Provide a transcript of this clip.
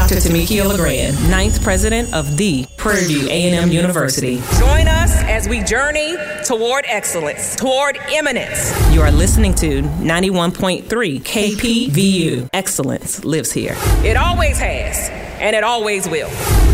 Dr. Tamika LeGrand, 9th President of the Prairie View A&M University. Join us as we journey toward excellence, toward eminence. You are listening to 91.3 KPVU. Excellence lives here. It always has, and it always will.